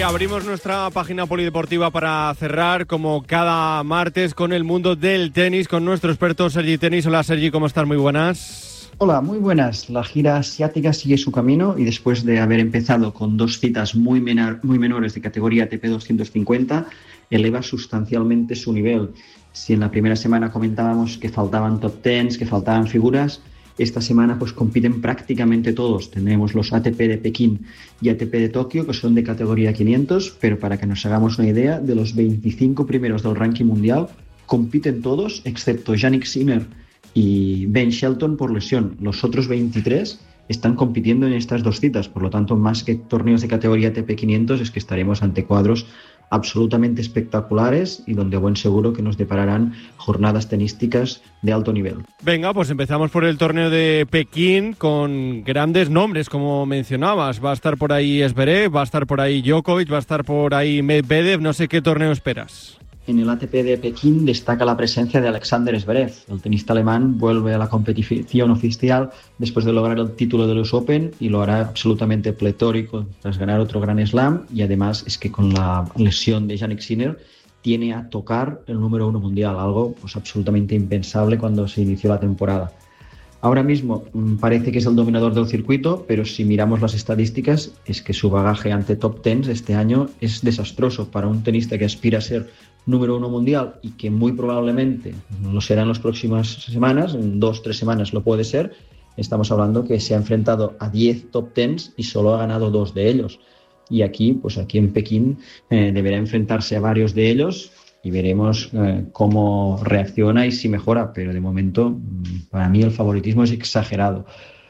Abrimos nuestra página polideportiva para cerrar, como cada martes, con el mundo del tenis, con nuestro experto Sergi Tenis. Hola Sergi, ¿cómo estás? Muy buenas. Hola, muy buenas. La gira asiática sigue su camino y después de haber empezado con dos citas muy menores de categoría ATP 250, eleva sustancialmente su nivel. Si en la primera semana comentábamos que faltaban top tens, que faltaban figuras, esta semana pues compiten prácticamente todos. Tenemos los ATP de Pekín y ATP de Tokio, que son de categoría 500, pero para que nos hagamos una idea, de los 25 primeros del ranking mundial, compiten todos, excepto Jannik Sinner y Ben Shelton por lesión. Los otros 23 están compitiendo en estas dos citas, por lo tanto, más que torneos de categoría ATP 500, es que estaremos ante cuadros absolutamente espectaculares y donde buen seguro que nos depararán jornadas tenísticas de alto nivel. Venga, pues empezamos por el torneo de Pekín con grandes nombres, como mencionabas. Va a estar por ahí Zverev, va a estar por ahí Djokovic, va a estar por ahí Medvedev. No sé qué torneo esperas. En el ATP de Pekín destaca la presencia de Alexander Zverev. El tenista alemán vuelve a la competición oficial después de lograr el título de los Open y lo hará absolutamente pletórico tras ganar otro Grand Slam, y además es que con la lesión de Jannik Sinner tiene a tocar el número 1 mundial, algo pues absolutamente impensable cuando se inició la temporada. Ahora mismo parece que es el dominador del circuito, pero si miramos las estadísticas es que su bagaje ante top tens este año es desastroso para un tenista que aspira a ser número 1 mundial y que muy probablemente lo será en las próximas semanas, en 2-3 semanas lo puede ser. Estamos hablando que se ha enfrentado a 10 top tens y solo ha ganado 2 de ellos. Y aquí en Pekín deberá enfrentarse a varios de ellos y veremos cómo reacciona y si mejora, pero de momento para mí el favoritismo es exagerado.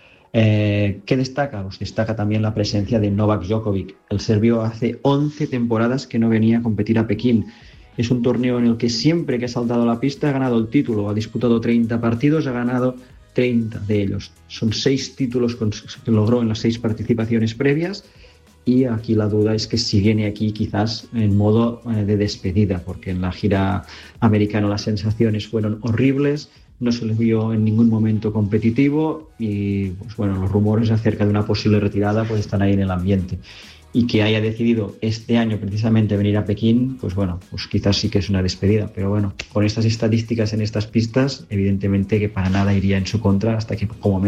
¿Qué destaca? Pues destaca también la presencia de Novak Djokovic. El serbio hace 11 temporadas que no venía a competir a Pekín. Es un torneo en el que siempre que ha saltado a la pista ha ganado el título, ha disputado 30 partidos, ha ganado 30 de ellos. Son 6 títulos que logró en las 6 participaciones previas, y aquí la duda es que si viene aquí quizás en modo de despedida, porque en la gira americana las sensaciones fueron horribles, no se le vio en ningún momento competitivo y pues bueno, los rumores acerca de una posible retirada pues están ahí en el ambiente. Y que haya decidido este año precisamente venir a Pekín, pues bueno, pues quizás sí que es una despedida, pero bueno, con estas estadísticas en estas pistas, evidentemente que para nada iría en su contra hasta que como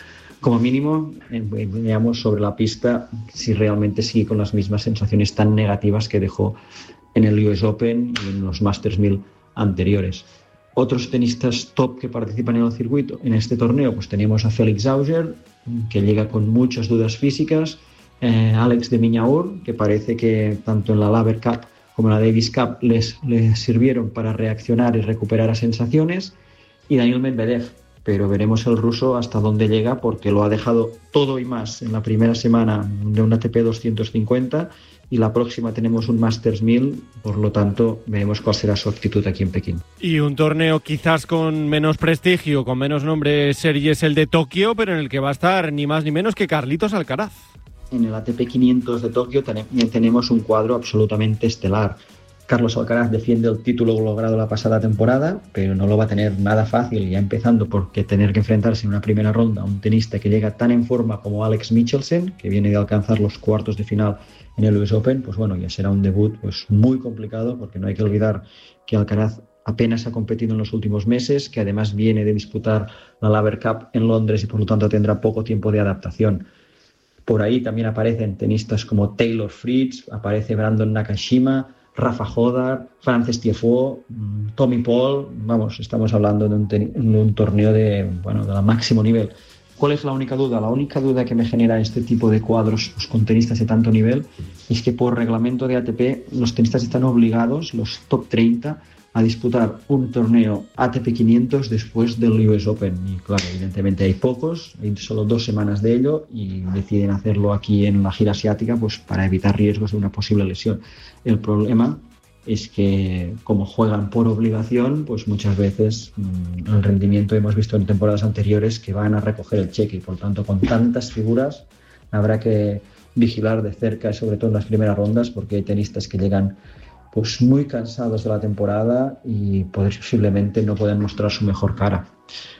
mínimo veamos sobre la pista si realmente sigue con las mismas sensaciones tan negativas que dejó en el US Open y en los Masters 1000 anteriores. Otros tenistas top que participan en el circuito en este torneo, pues teníamos a Félix Auger, que llega con muchas dudas físicas, Alex de Minaur, que parece que tanto en la Laver Cup como en la Davis Cup les sirvieron para reaccionar y recuperar a sensaciones, y Daniil Medvedev, pero veremos el ruso hasta dónde llega, porque lo ha dejado todo y más en la primera semana de un ATP 250 y la próxima tenemos un Masters 1000, por lo tanto veremos cuál será su actitud aquí en Pekín. Y un torneo quizás con menos prestigio, con menos nombre, Sergi, es el de Tokio, pero en el que va a estar ni más ni menos que Carlitos Alcaraz. En el ATP 500 de Tokio tenemos un cuadro absolutamente estelar. Carlos Alcaraz defiende el título logrado la pasada temporada, pero no lo va a tener nada fácil, ya empezando porque tener que enfrentarse en una primera ronda a un tenista que llega tan en forma como Alex Michelsen, que viene de alcanzar los cuartos de final en el US Open, pues bueno, ya será un debut pues muy complicado, porque no hay que olvidar que Alcaraz apenas ha competido en los últimos meses, que además viene de disputar la Laver Cup en Londres y por lo tanto tendrá poco tiempo de adaptación. Por ahí también aparecen tenistas como Taylor Fritz, aparece Brandon Nakashima, Rafa Hodar, Frances Tiafoe, Tommy Paul. Vamos, estamos hablando de un torneo de la máximo nivel. ¿Cuál es la única duda? La única duda que me genera este tipo de cuadros pues, con tenistas de tanto nivel es que por reglamento de ATP los tenistas están obligados, los top 30, a disputar un torneo ATP 500 después del US Open. Y claro, evidentemente hay pocos, hay solo 2 semanas de ello y deciden hacerlo aquí en la gira asiática pues para evitar riesgos de una posible lesión. El problema es que como juegan por obligación, pues muchas veces el rendimiento hemos visto en temporadas anteriores que van a recoger el cheque y por tanto con tantas figuras habrá que vigilar de cerca, sobre todo en las primeras rondas, porque hay tenistas que llegan pues muy cansados de la temporada y posiblemente no pueden mostrar su mejor cara.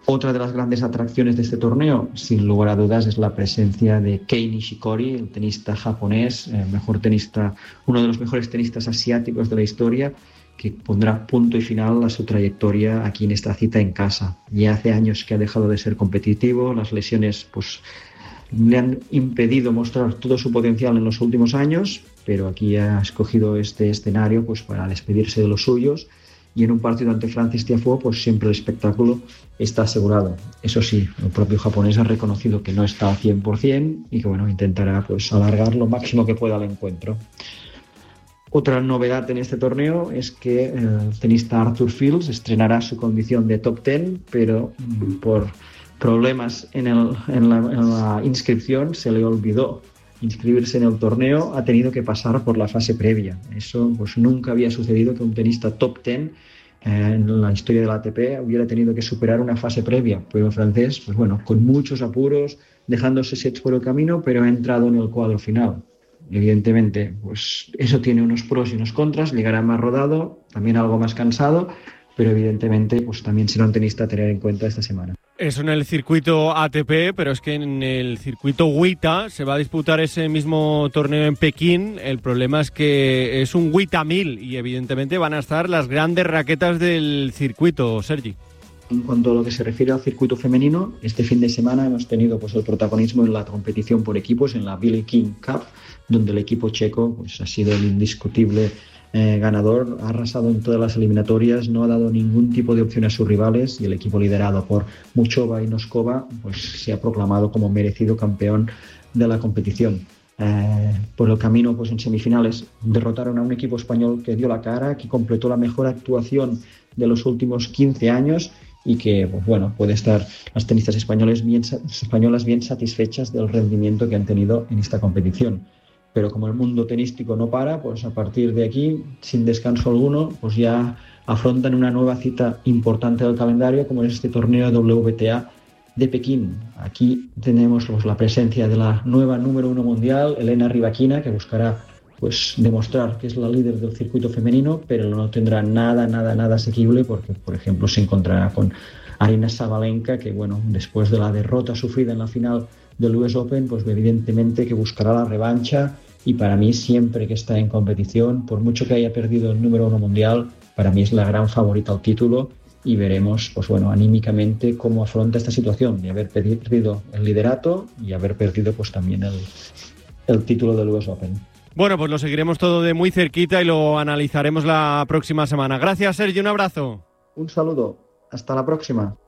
Otra de las grandes atracciones de este torneo, sin lugar a dudas, es la presencia de Kei Nishikori, el tenista japonés, uno de los mejores tenistas asiáticos de la historia, que pondrá punto y final a su trayectoria aquí en esta cita en casa. Ya hace años que ha dejado de ser competitivo, las lesiones le han impedido mostrar todo su potencial en los últimos años, pero aquí ha escogido este escenario para despedirse de los suyos. Y en un partido ante Francis Tiafoe, siempre el espectáculo está asegurado. Eso sí, el propio japonés ha reconocido que no está al 100% y que intentará alargar lo máximo que pueda el encuentro. Otra novedad en este torneo es que el tenista Arthur Fields estrenará su condición de top 10, pero por problemas en la inscripción se le olvidó inscribirse en el torneo, ha tenido que pasar por la fase previa. Eso nunca había sucedido, que un tenista top 10 en la historia de la ATP hubiera tenido que superar una fase previa. Pero el francés, con muchos apuros, dejándose sets por el camino, pero ha entrado en el cuadro final. Evidentemente, eso tiene unos pros y unos contras, llegará más rodado, también algo más cansado, pero evidentemente también será un tenista a tener en cuenta esta semana. Eso en el circuito ATP, pero es que en el circuito WTA se va a disputar ese mismo torneo en Pekín. El problema es que es un WTA 1000 y evidentemente van a estar las grandes raquetas del circuito, Sergi. En cuanto a lo que se refiere al circuito femenino, este fin de semana hemos tenido el protagonismo en la competición por equipos, en la Billie King Cup, donde el equipo checo ha sido el indiscutible ganador, ha arrasado en todas las eliminatorias, no ha dado ningún tipo de opción a sus rivales y el equipo liderado por Muchova y Noskova se ha proclamado como merecido campeón de la competición. Por el camino, en semifinales derrotaron a un equipo español que dio la cara, que completó la mejor actuación de los últimos 15 años y que puede estar las tenistas españolas bien satisfechas del rendimiento que han tenido en esta competición. Pero como el mundo tenístico no para, a partir de aquí, sin descanso alguno, ya afrontan una nueva cita importante del calendario, como es este torneo WTA de Pekín. Aquí tenemos la presencia de la nueva número 1 mundial, Elena Rybakina, que buscará demostrar que es la líder del circuito femenino, pero no tendrá nada asequible, porque, por ejemplo, se encontrará con Aryna Sabalenka, que después de la derrota sufrida en la final del US Open, evidentemente que buscará la revancha, y para mí siempre que está en competición, por mucho que haya perdido el número 1 mundial, para mí es la gran favorita al título, y veremos anímicamente cómo afronta esta situación de haber perdido el liderato y haber perdido también el título del US Open. Bueno, lo seguiremos todo de muy cerquita y lo analizaremos la próxima semana. Gracias, Sergio, un abrazo. Un saludo, hasta la próxima.